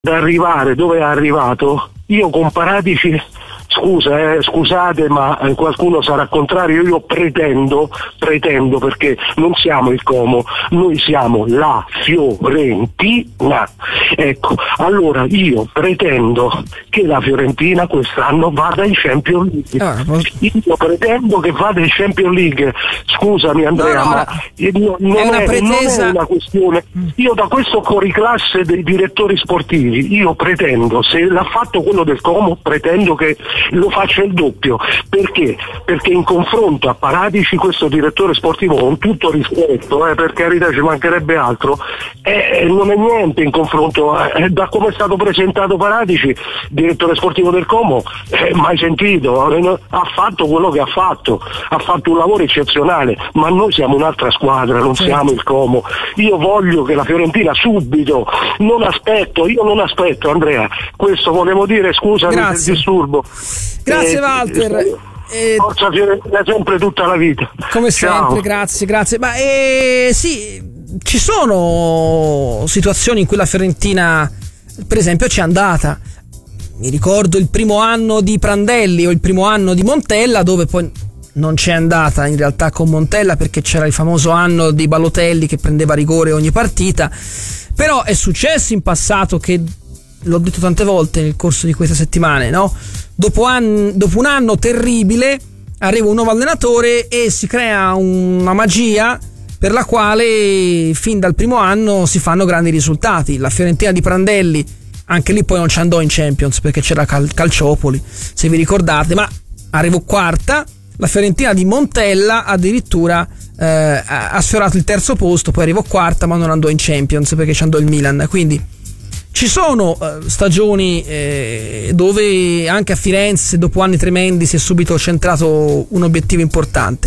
ad arrivare dove è arrivato, io con Paratici, scusate, ma qualcuno sarà contrario, io pretendo, perché non siamo il Como, noi siamo la Fiorentina. Ecco, allora io pretendo che la Fiorentina quest'anno vada in Champions League. Io pretendo che vada in Champions League. Scusami Andrea, ma non è una questione. Io da questo fuoriclasse dei direttori sportivi, io pretendo, se l'ha fatto quello del Como, pretendo che lo faccia il doppio. Perché? Perché in confronto a Paratici, questo direttore sportivo, con tutto rispetto, per carità, ci mancherebbe altro, non è niente in confronto da come è stato presentato Paratici, direttore sportivo del Como, mai sentito, ha fatto quello che ha fatto un lavoro eccezionale, ma noi siamo un'altra squadra, non siamo il Como. Io voglio che la Fiorentina subito, non aspetto Andrea, questo volevo dire, scusami per il disturbo. Grazie Walter. Forza Fiorentina sempre, tutta la vita. Come Ciao. sempre, grazie. Ma sì, ci sono situazioni in cui la Fiorentina, per esempio, c'è andata. Mi ricordo il primo anno di Prandelli o il primo anno di Montella, dove poi non c'è andata in realtà con Montella, perché c'era il famoso anno di Balotelli che prendeva rigore ogni partita. Però è successo in passato che, l'ho detto tante volte nel corso di queste settimane, no? Dopo un anno terribile arriva un nuovo allenatore e si crea una magia per la quale fin dal primo anno si fanno grandi risultati. La Fiorentina di Prandelli, anche lì poi non ci andò in Champions perché c'era Calciopoli, se vi ricordate, ma arrivò quarta. La Fiorentina di Montella addirittura ha sfiorato il terzo posto, poi arrivò quarta ma non andò in Champions perché ci andò il Milan. Quindi ci sono stagioni dove anche a Firenze, dopo anni tremendi, si è subito centrato un obiettivo importante.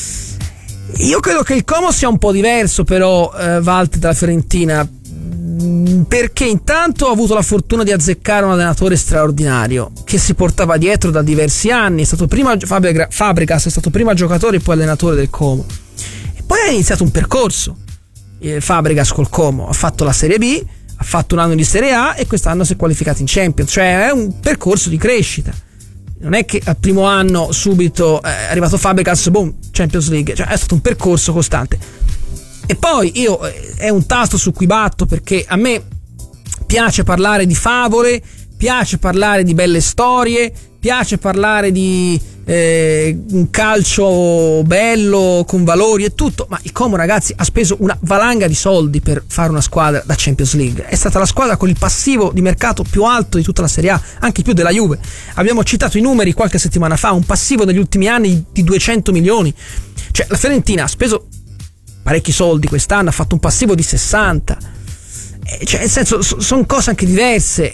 Io credo che il Como sia un po' diverso però, Walter, dalla Fiorentina, perché intanto ha avuto la fortuna di azzeccare un allenatore straordinario che si portava dietro da diversi anni. È stato prima Fabregas, è stato prima giocatore e poi allenatore del Como, e poi ha iniziato un percorso. Fabregas col Como ha fatto la Serie B, ha fatto un anno di Serie A e quest'anno si è qualificato in Champions, cioè è un percorso di crescita. Non è che al primo anno subito è arrivato Fabregas, boom, Champions League, cioè è stato un percorso costante. E poi è un tasto su cui batto, perché a me piace parlare di favole, piace parlare di belle storie, piace parlare di un calcio bello con valori e tutto, ma il Como, ragazzi, ha speso una valanga di soldi per fare una squadra da Champions League. È stata la squadra con il passivo di mercato più alto di tutta la Serie A, anche più della Juve. Abbiamo citato i numeri qualche settimana fa, un passivo negli ultimi anni di 200 milioni. Cioè la Fiorentina ha speso parecchi soldi quest'anno, ha fatto un passivo di 60. Cioè, nel senso, sono cose anche diverse.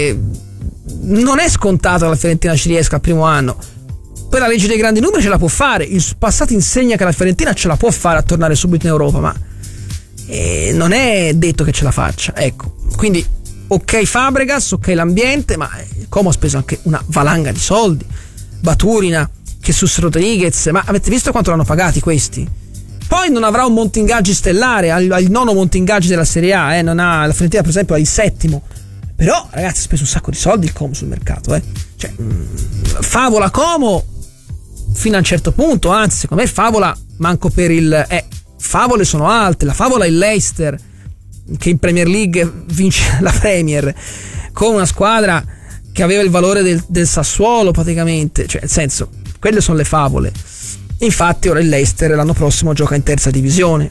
Non è scontato che la Fiorentina ci riesca al primo anno. Poi la legge dei grandi numeri ce la può fare. Il passato insegna che la Fiorentina ce la può fare a tornare subito in Europa, ma non è detto che ce la faccia. Ecco, quindi ok Fabregas, ok l'ambiente, ma Como ha speso anche una valanga di soldi. Baturina, Jesus Rodriguez, ma avete visto quanto l'hanno pagati questi? Poi non avrà un monte ingaggi stellare, ha il nono monte ingaggi della Serie A, non ha, la Fiorentina per esempio ha il settimo. Però ragazzi, ha speso un sacco di soldi il Como sul mercato, Cioè, favola Como fino a un certo punto, anzi secondo me favola manco per il favole sono alte. La favola è il Leicester, che in Premier League vince la Premier con una squadra che aveva il valore del Sassuolo praticamente, cioè nel senso, quelle sono le favole. Infatti ora il Leicester l'anno prossimo gioca in terza divisione.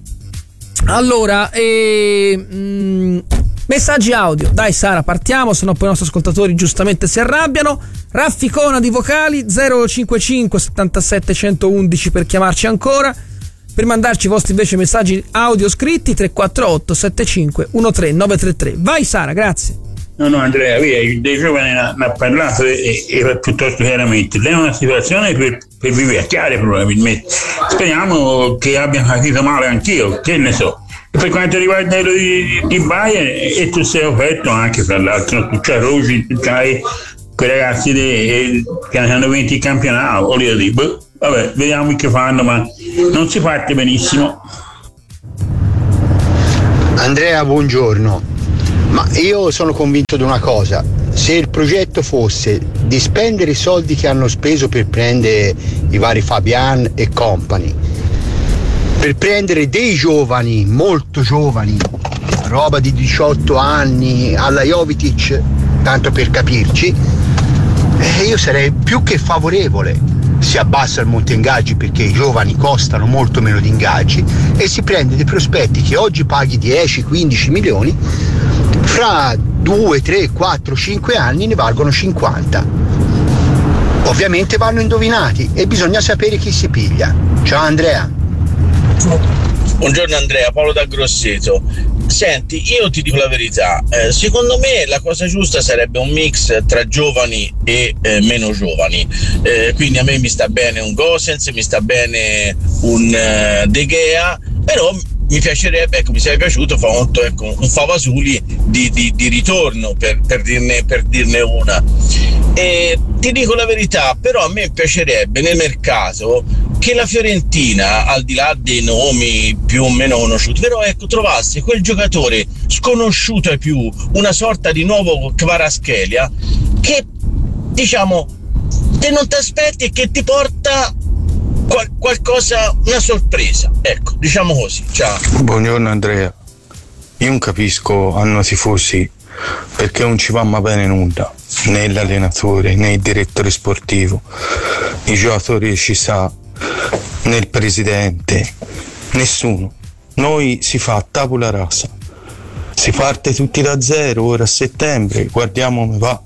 Allora messaggi audio, dai Sara, partiamo, sennò poi i nostri ascoltatori giustamente si arrabbiano. Rafficona di vocali 055 77 111 per chiamarci ancora, per mandarci i vostri invece messaggi audio scritti 348 75 13 933. Vai Sara, grazie. No, Andrea, via, dei giovani ne ha parlato e piuttosto chiaramente. Lei è una situazione per viverchiare probabilmente. Speriamo che abbia capito male anch'io, che ne so. E per quanto riguarda quello di Bayern, e tu sei offerto anche, fra l'altro, tu c'hai Rosi, tu c'hai quei ragazzi che hanno vinto il campionato, voglio dire, vabbè, vediamo che fanno, ma non si parte benissimo. Andrea, buongiorno. Ma io sono convinto di una cosa: se il progetto fosse di spendere i soldi che hanno speso per prendere i vari Fabian e company, per prendere dei giovani, molto giovani, roba di 18 anni alla Jovetic, tanto per capirci, io sarei più che favorevole. Si abbassa il monte ingaggi perché i giovani costano molto meno di ingaggi e si prende dei prospetti che oggi paghi 10-15 milioni, fra 2, 3, 4, 5 anni ne valgono 50. Ovviamente vanno indovinati e bisogna sapere chi si piglia. Ciao Andrea. Buongiorno Andrea, Paolo da Grosseto. Senti, io ti dico la verità, secondo me la cosa giusta sarebbe un mix tra giovani e meno giovani, quindi a me mi sta bene un Gosens, mi sta bene un De Gea, però mi piacerebbe, ecco, mi sarebbe piaciuto un Favasuli di ritorno, per dirne una. E ti dico la verità, però a me piacerebbe nel mercato che la Fiorentina, al di là dei nomi più o meno conosciuti, però ecco, trovasse quel giocatore sconosciuto ai più, una sorta di nuovo Kvaratskhelia, che diciamo te non ti aspetti e che ti porta qualcosa, una sorpresa, ecco, diciamo così. Ciao. Buongiorno Andrea, io non capisco hanno tifosi perché non ci va mai bene nulla, né l'allenatore né il direttore sportivo, i giocatori ci sa, né il presidente, nessuno. Noi si fa tabula rasa, si parte tutti da zero, ora a settembre, guardiamo come va.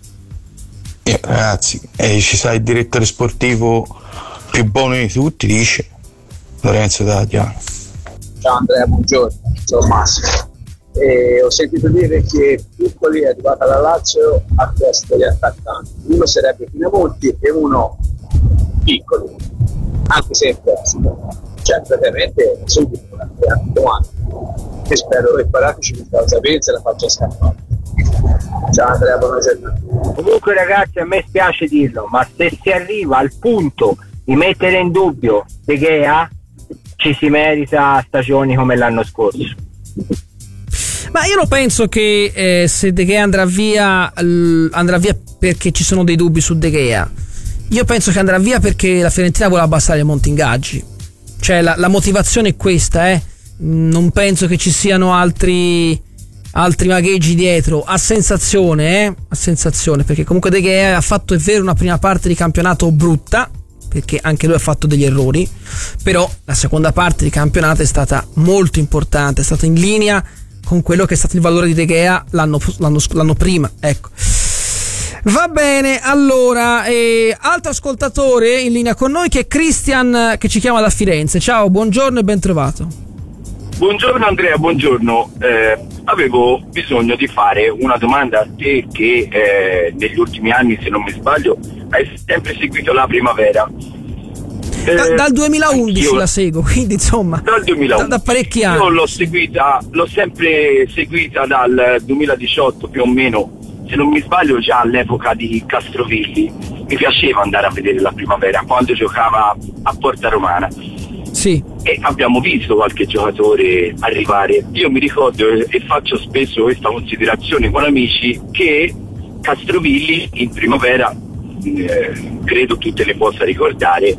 Ragazzi, ci sa il direttore sportivo più buono di tutti, dice Lorenzo D'Adiano. Ciao Andrea, buongiorno, sono Massimo. Ho sentito dire che Piccoli è arrivata alla Lazio a chiesto gli attaccanti, uno sarebbe Pinamonti e uno Piccoli, anche se in prestito, cioè praticamente subito domani, e spero che Paratici mi fa sapere se la faccia scappare. Ciao Andrea, buona giornata. Comunque ragazzi, a me spiace dirlo, ma se si arriva al punto di mettere in dubbio De Gea, ci si merita stagioni come l'anno scorso. Ma io non penso che se De Gea andrà via perché ci sono dei dubbi su De Gea. Io penso che andrà via perché la Fiorentina vuole abbassare i monti ingaggi. Cioè la motivazione è questa, non penso che ci siano altri magheggi dietro. A sensazione, perché comunque De Gea ha fatto, è vero, una prima parte di campionato brutta, perché anche lui ha fatto degli errori, però la seconda parte di campionato è stata molto importante, è stata in linea con quello che è stato il valore di De Gea l'anno prima, ecco. Va bene, allora, altro ascoltatore in linea con noi che è Christian, che ci chiama da Firenze. Ciao, buongiorno e ben trovato. Buongiorno Andrea, buongiorno. Avevo bisogno di fare una domanda a te che negli ultimi anni, se non mi sbaglio, hai sempre seguito la primavera. Dal 2011 la seguo, quindi insomma dal 2011 da parecchi anni. Io l'ho sempre seguita dal 2018 più o meno, se non mi sbaglio già all'epoca di Castrovilli. Mi piaceva andare a vedere la primavera quando giocava a Porta Romana. Sì. E abbiamo visto qualche giocatore arrivare. Io mi ricordo e faccio spesso questa considerazione con amici che Castrovilli in primavera, credo tu te le possa ricordare,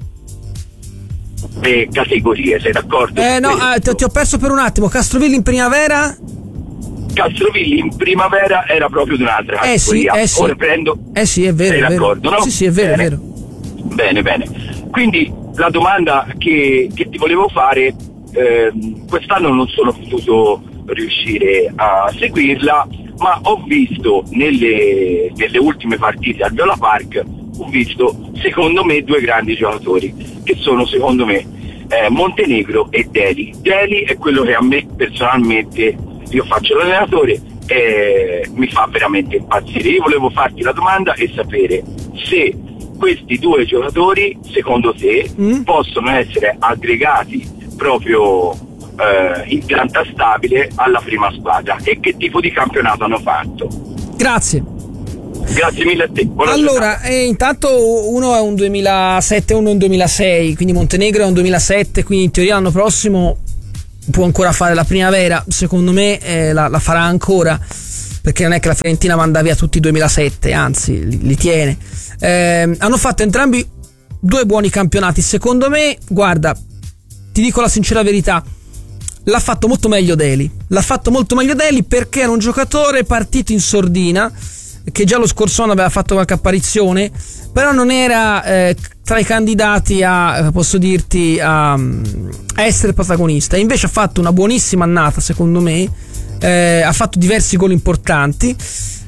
le categorie, sei d'accordo? Ti ho perso per un attimo. Castrovilli in primavera? Castrovilli in primavera era proprio di un'altra categoria. Sì. Ora prendo. Sì, è vero. Sei d'accordo, no? Sì, è vero, bene. È vero. Bene. Quindi la domanda che ti volevo fare, quest'anno non sono potuto riuscire a seguirla, ma ho visto nelle ultime partite al Viola Park, ho visto secondo me due grandi giocatori che sono secondo me Montenegro e Deli. Deli è quello che a me personalmente, io faccio l'allenatore, mi fa veramente impazzire. Io volevo farti la domanda e sapere se questi due giocatori secondo te possono essere aggregati proprio in pianta stabile alla prima squadra e che tipo di campionato hanno fatto. Grazie mille a te. Allora, intanto uno è un 2007 e uno è un 2006, quindi Montenegro è un 2007, quindi in teoria l'anno prossimo può ancora fare la primavera, secondo me la farà ancora, perché non è che la Fiorentina manda via tutti i 2007, anzi li tiene. Hanno fatto entrambi 2 buoni campionati, secondo me. Guarda, ti dico la sincera verità, l'ha fatto molto meglio Deli, perché era un giocatore partito in sordina, che già lo scorso anno aveva fatto qualche apparizione, però non era tra i candidati a, posso dirti, a essere protagonista. Invece ha fatto una buonissima annata, secondo me, ha fatto diversi gol importanti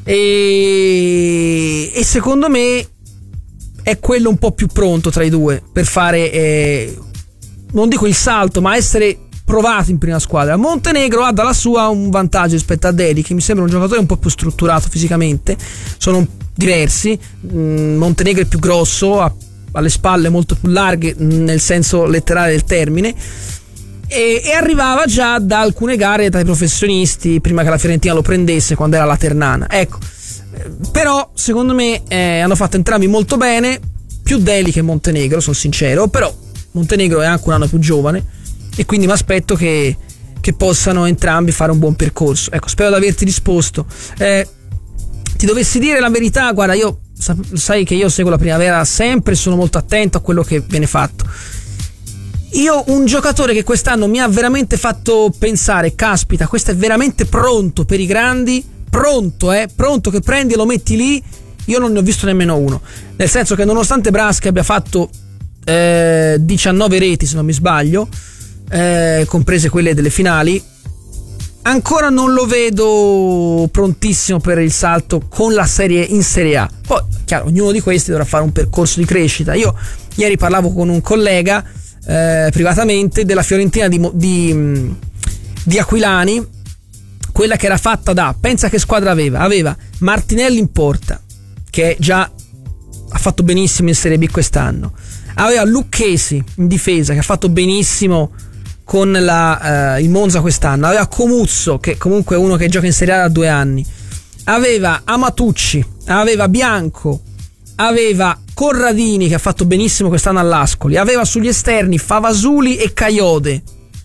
e secondo me è quello un po' più pronto tra i due per fare, non dico il salto, ma essere provato in prima squadra. Montenegro ha dalla sua un vantaggio rispetto a Deli, che mi sembra un giocatore un po' più strutturato fisicamente, sono diversi. Montenegro è più grosso, ha alle spalle molto più larghe nel senso letterale del termine, e arrivava già da alcune gare tra i professionisti prima che la Fiorentina lo prendesse, quando era la Ternana, ecco. Però secondo me hanno fatto entrambi molto bene, più Deli che Montenegro, sono sincero, però Montenegro è anche un anno più giovane e quindi mi aspetto che possano entrambi fare un buon percorso. Ecco, spero di averti risposto. Ti dovessi dire la verità, guarda, io sai che io seguo la primavera sempre, sono molto attento a quello che viene fatto. Io un giocatore che quest'anno mi ha veramente fatto pensare, caspita, questo è veramente pronto per i grandi, pronto che prendi e lo metti lì, io non ne ho visto nemmeno uno, nel senso che nonostante Braschi abbia fatto 19 reti, se non mi sbaglio, comprese quelle delle finali, ancora non lo vedo prontissimo per il salto con la serie in Serie A. Poi chiaro, ognuno di questi dovrà fare un percorso di crescita. Io ieri parlavo con un collega privatamente della Fiorentina di Aquilani, quella che era fatta da, pensa che squadra aveva Martinelli in porta, che già ha fatto benissimo in Serie B quest'anno, aveva Lucchesi in difesa, che ha fatto benissimo con il Monza quest'anno, aveva Comuzzo, che comunque è uno che gioca in Serie A da 2 anni, aveva Amatucci, aveva Bianco, aveva Corradini, che ha fatto benissimo quest'anno all'Ascoli, aveva sugli esterni Favasuli e Caiode,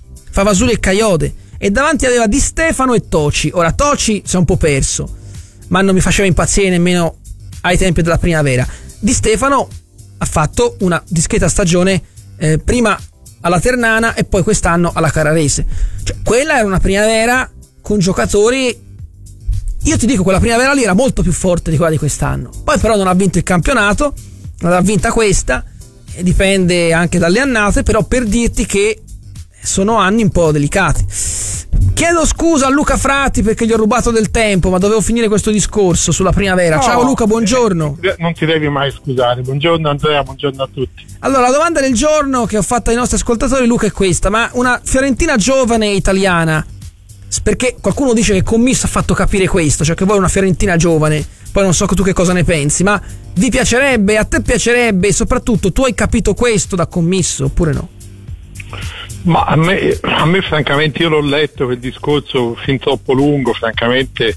e davanti aveva Di Stefano e Toci. Ora Toci si è un po' perso, ma non mi faceva impazzire nemmeno ai tempi della primavera. Di Stefano ha fatto una discreta stagione, prima alla Ternana e poi quest'anno alla Carrarese. Cioè, quella era una primavera con giocatori, io ti dico, quella primavera lì era molto più forte di quella di quest'anno. Poi però non ha vinto il campionato, non ha vinta questa, e dipende anche dalle annate, però per dirti che sono anni un po' delicati. Chiedo scusa a Luca Frati perché gli ho rubato del tempo, ma dovevo finire questo discorso sulla primavera. No, ciao Luca, buongiorno. Non ti devi mai scusare. Buongiorno Andrea, buongiorno a tutti. Allora, la domanda del giorno che ho fatto ai nostri ascoltatori, Luca, è questa: ma una Fiorentina giovane italiana, perché qualcuno dice che Commisso ha fatto capire questo, cioè che vuole una Fiorentina giovane, poi non so tu che cosa ne pensi, ma vi piacerebbe, a te piacerebbe, e soprattutto tu hai capito questo da Commisso oppure no? Ma a me francamente, io l'ho letto quel discorso fin troppo lungo, francamente,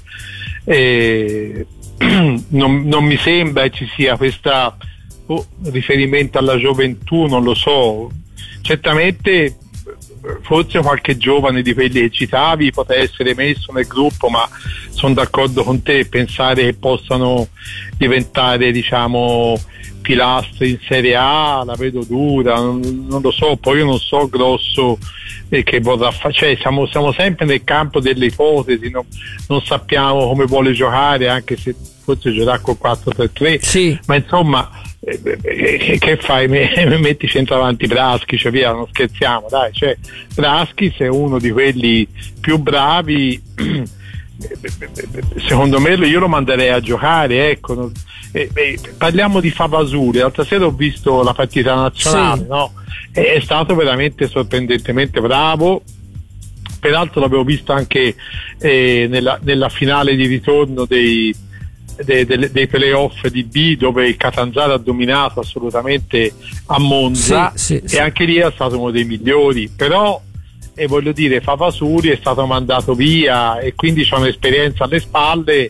non mi sembra che ci sia questa riferimento alla gioventù, non lo so. Certamente forse qualche giovane di quelli che citavi potrà essere messo nel gruppo, ma sono d'accordo con te, pensare che possano diventare, diciamo, pilastri in Serie A la vedo dura, non lo so. Poi io non so Grosso che vorrà fare, cioè siamo sempre nel campo delle ipotesi, non sappiamo come vuole giocare, anche se forse giocherà col 4-3-3, sì. Ma insomma, che fai? Mi metti centravanti Braschi, cioè via, non scherziamo, dai, cioè Braschi, se è uno di quelli più bravi, secondo me io lo manderei a giocare, ecco. Parliamo di Favasuli, l'altra sera ho visto la partita nazionale, sì. No? È stato veramente sorprendentemente bravo, peraltro l'avevo visto anche nella finale di ritorno dei playoff di B, dove il Catanzaro ha dominato assolutamente a Monza, sì. E anche lì è stato uno dei migliori, però voglio dire, Favasuli è stato mandato via e quindi c'ha un'esperienza alle spalle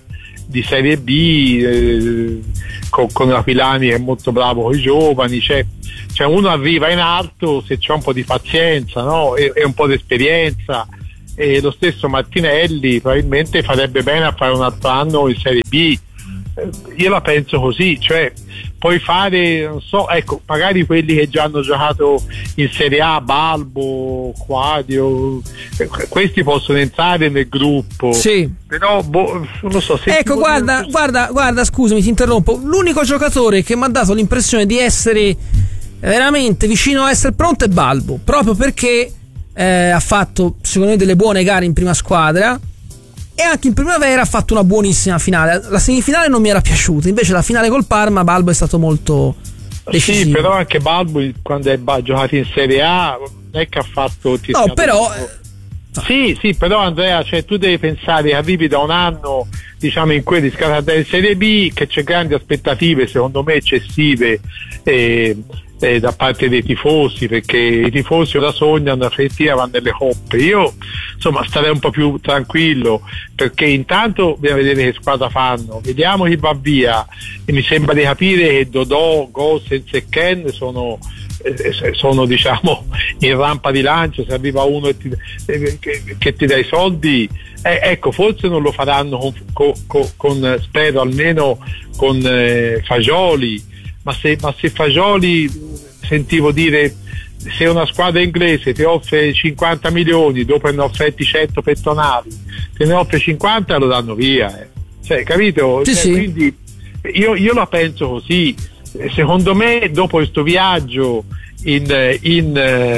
di Serie B, con Aquilani che è molto bravo con i giovani, cioè uno arriva in alto se c'è un po' di pazienza, no? e un po' di esperienza, e lo stesso Martinelli probabilmente farebbe bene a fare un altro anno in Serie B. Io la penso così, cioè puoi fare, non so, ecco, magari quelli che già hanno giocato in Serie A, Balbo, Quadio, questi possono entrare nel gruppo, sì. Però non lo so se ecco, guarda, scusami, ti interrompo. L'unico giocatore che mi ha dato l'impressione di essere veramente vicino a essere pronto è Balbo, proprio perché ha fatto secondo me delle buone gare in prima squadra e anche in primavera ha fatto una buonissima finale. La semifinale non mi era piaciuta, invece la finale col Parma Balbo è stato molto decisivo. Sì, però anche Balbo quando è giocato in Serie A non è che ha fatto no, però sì, però Andrea, cioè tu devi pensare che arrivi da un anno, diciamo, in cui riscattata in Serie B, che c'è grandi aspettative, secondo me eccessive, da parte dei tifosi, perché i tifosi ora sognano, la Fiorentina va nelle coppe. Io insomma starei un po' più tranquillo, perché intanto bisogna vedere che squadra fanno, vediamo chi va via, e mi sembra di capire che Dodò, Gosens e Ken sono diciamo in rampa di lancio. Se arriva uno che ti dà i soldi, ecco, forse non lo faranno con spero almeno con Fagioli, ma se Fagioli, sentivo dire, se una squadra inglese ti offre 50 milioni dopo ne offerti 100 per Tonali, te ne offre 50 lo danno via, cioè, capito? Sì, sì. Quindi io la penso così. Secondo me dopo questo viaggio in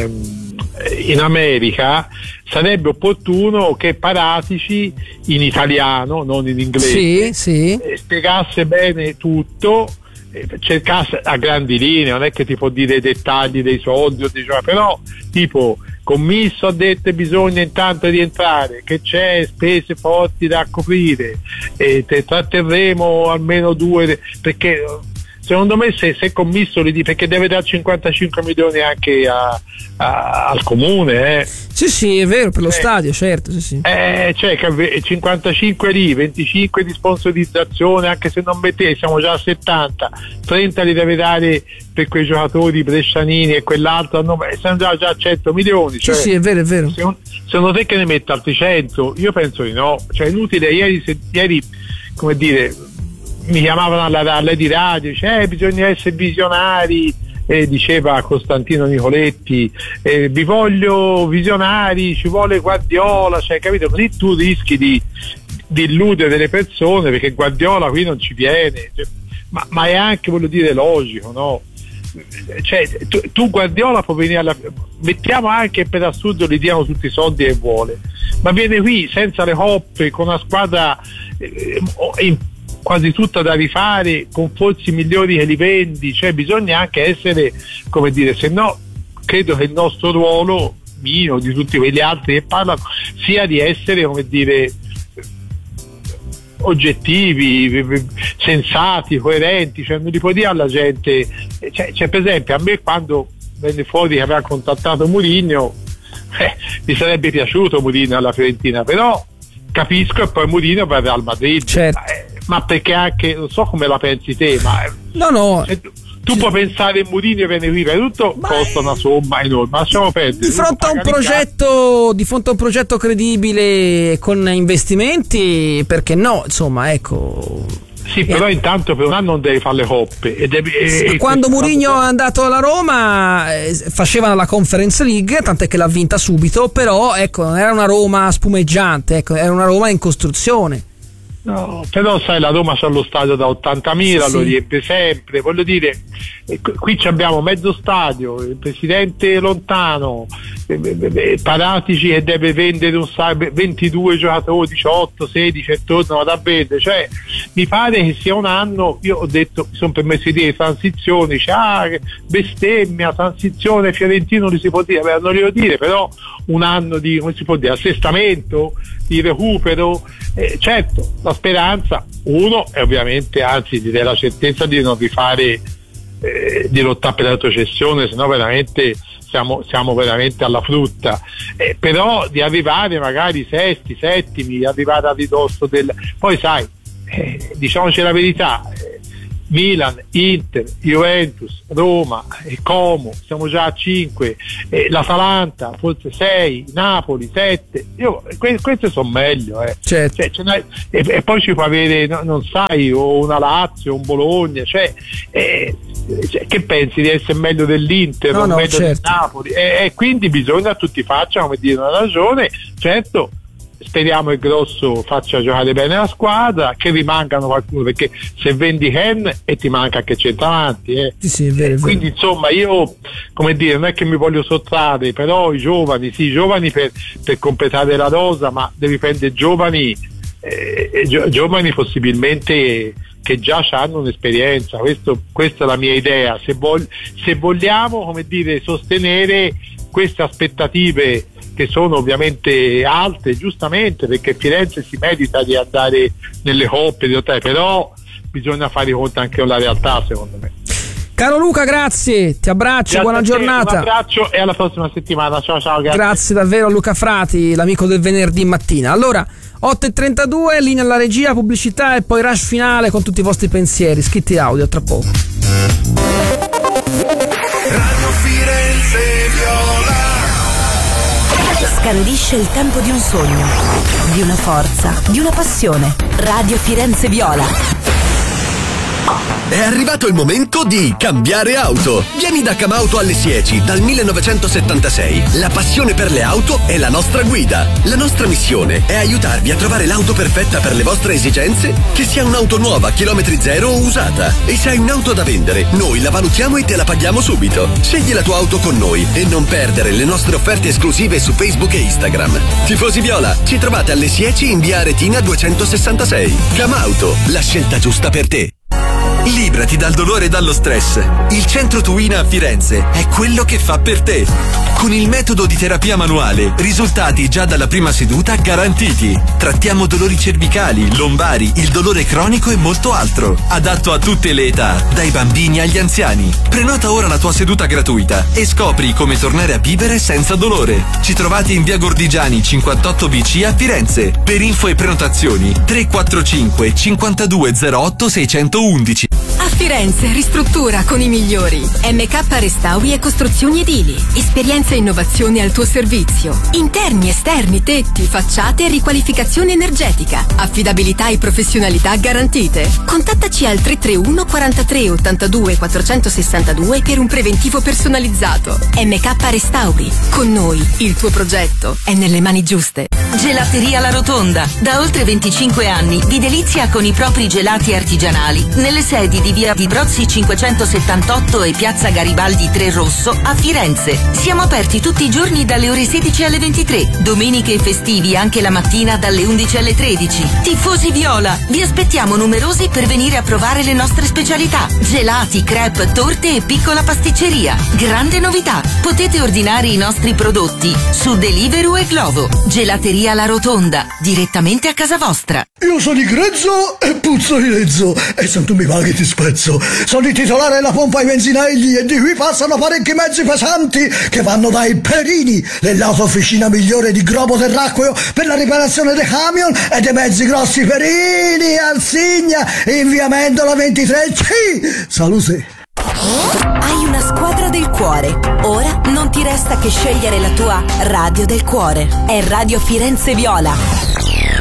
America sarebbe opportuno che Paratici, in italiano non in inglese, spiegasse bene tutto, cercasse a grandi linee, non è che ti può dire i dettagli dei soldi o però tipo commisso ha detto bisogna intanto rientrare, che c'è spese forti da coprire e te tratterremo almeno 2, perché secondo me se commisso li dice, perché deve dare 55 milioni anche al comune, Sì, è vero, per lo stadio, certo, sì. Cioè 55 lì, 25 di sponsorizzazione, anche se non mettete, siamo già a 70, 30 li deve dare per quei giocatori brescianini e quell'altro, siamo già a 100 milioni. Cioè, sì, è vero. Secondo te che ne mette altri 100? Io penso di no, cioè è inutile. Ieri come dire, mi chiamavano alla di radio, bisogna essere visionari, diceva Costantino Nicoletti, vi voglio visionari, ci vuole Guardiola, cioè, capito? Così tu rischi di illudere le persone, perché Guardiola qui non ci viene, ma è anche, voglio dire, logico, no? Cioè tu Guardiola può venire mettiamo anche per assurdo gli diano tutti i soldi che vuole, ma viene qui senza le coppe, con una squadra quasi tutta da rifare, con forse migliori che li vendi, cioè bisogna anche essere, come dire, se no credo che il nostro ruolo, mio, di tutti quegli altri che parlano, sia di essere, come dire, oggettivi, sensati, coerenti, cioè non li puoi dire alla gente, cioè per esempio a me quando venne fuori che aveva contattato Mourinho, mi sarebbe piaciuto Mourinho alla Fiorentina, però capisco che poi Mourinho verrà al Madrid, certo. Ma perché anche, non so come la pensi te, ma no. Tu puoi pensare che Mourinho viene qui, tutto costa una somma enorme, lasciamo perdere. Di fronte a un progetto credibile con investimenti, perché no, insomma, ecco. Sì, però intanto per un anno non devi fare le coppe. Quando Mourinho è andato alla Roma facevano la Conference League, tant'è che l'ha vinta subito, però ecco, non era una Roma spumeggiante, ecco, era una Roma in costruzione. No, però sai, la Roma c'ha lo stadio da 80.000, lo riempie sempre, voglio dire, qui abbiamo mezzo stadio, il presidente lontano, Paratici che deve vendere 22 giocatori, 18, 16 e tornano da vendere, cioè mi pare che sia un anno, io ho detto, mi sono permesso di dire transizione, bestemmia, transizione, Fiorentino li si può dire, non li devo dire, però un anno di, come si può dire, assestamento, di recupero, certo, la speranza, uno è ovviamente, anzi direi la certezza di non rifare, di lottare per la retrocessione, se no veramente siamo veramente alla frutta, però di arrivare magari sesti, settimi, arrivare a ridosso poi sai, diciamoci la verità, Milan, Inter, Juventus, Roma e Como, siamo già a 5, l'Atalanta forse 6, Napoli 7, queste sono meglio, certo. Cioè, e poi ci può avere, non sai, o una Lazio, un Bologna, che pensi di essere meglio dell'Inter o meglio del Napoli? E quindi bisogna tutti facciano, come dire, una ragione, certo. Speriamo il Grosso faccia giocare bene la squadra, che rimangano qualcuno, perché se vendi Ken e ti manca anche centravanti, Sì, è vero. Quindi insomma io, come dire, non è che mi voglio sottrarre, però i giovani per completare la rosa, ma devi prendere giovani possibilmente che già hanno un'esperienza. Questa è la mia idea, se vogliamo, come dire, sostenere queste aspettative che sono ovviamente alte, giustamente, perché Firenze si merita di andare nelle coppe, però bisogna fare i conti anche con la realtà, secondo me. Caro Luca, grazie, ti abbraccio, buona giornata. Un abbraccio e alla prossima settimana. Ciao, grazie davvero a Luca Frati, l'amico del venerdì mattina. Allora, 8:32, linea alla regia, pubblicità e poi rush finale con tutti i vostri pensieri, scritti audio, tra poco. Radio Firenze Viola scandisce il tempo di un sogno, di una forza, di una passione. Radio Firenze Viola. È arrivato il momento di cambiare auto. Vieni da Camauto alle Sieci dal 1976. La passione per le auto è la nostra guida. La nostra missione è aiutarvi a trovare l'auto perfetta per le vostre esigenze, che sia un'auto nuova, chilometri zero o usata. E se hai un'auto da vendere, noi la valutiamo e te la paghiamo subito. Scegli la tua auto con noi e non perdere le nostre offerte esclusive su Facebook e Instagram. Tifosi Viola, ci trovate alle Sieci in via Aretina 266. Camauto, la scelta giusta per te. Librati dal dolore e dallo stress. Il centro Tuina a Firenze è quello che fa per te. Con il metodo di terapia manuale, risultati già dalla prima seduta garantiti. Trattiamo dolori cervicali, lombari, il dolore cronico e molto altro. Adatto a tutte le età, dai bambini agli anziani. Prenota ora la tua seduta gratuita e scopri come tornare a vivere senza dolore. Ci trovate in via Gordigiani 58BC a Firenze. Per info e prenotazioni 345 5208 611. A Firenze ristruttura con i migliori. MK Restauri e Costruzioni Edili. Esperienza e innovazione al tuo servizio. Interni, esterni, tetti, facciate e riqualificazione energetica. Affidabilità e professionalità garantite. Contattaci al 331 43 82 462 per un preventivo personalizzato. MK Restauri. Con noi il tuo progetto è nelle mani giuste. Gelateria La Rotonda. Da oltre 25 anni vi delizia con i propri gelati artigianali nelle sedi di via di Brozzi 578 e piazza Garibaldi 3 Rosso a Firenze. Siamo aperti tutti i giorni dalle ore 16 alle 23, domeniche e festivi anche la mattina dalle 11 alle 13. Tifosi Viola, vi aspettiamo numerosi per venire a provare le nostre specialità: gelati, crepe, torte e piccola pasticceria. Grande novità, potete ordinare i nostri prodotti su Deliveroo e Glovo. Gelateria La Rotonda, direttamente a casa vostra. Io sono di grezzo e puzzo di lezzo, e se tu mi paghi ti spezzo. Sono il titolare della pompa ai benzinegli e di qui passano parecchi mezzi pesanti che vanno dai Perini, dell'autofficina migliore di globo terracqueo per la riparazione dei camion e dei mezzi grossi. Perini, Alsigna, in via Mendola 23C. Salute. Hai una squadra del cuore. Ora non ti resta che scegliere la tua radio del cuore. È Radio Firenze Viola.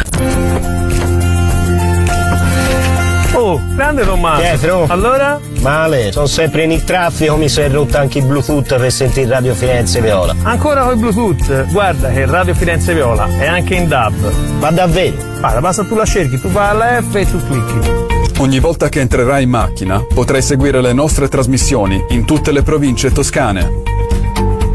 Oh, grande Tommaso. Pietro. Allora? Male, sono sempre in il traffico, mi si è rotto anche il Bluetooth per sentire Radio Firenze Viola. Ancora con il Bluetooth? Guarda che Radio Firenze Viola è anche in DAB. Ma davvero? Guarda, basta tu la cerchi, tu vai alla F e tu clicchi. Ogni volta che entrerai in macchina potrai seguire le nostre trasmissioni in tutte le province toscane.